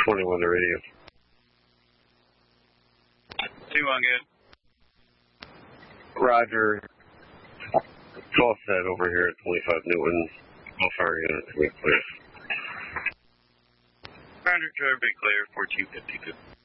21 to radio. 2-1 good. Roger. Call set over here at 25 Newton. All fire units to be clear. Roger, Trevor, be clear, 4252.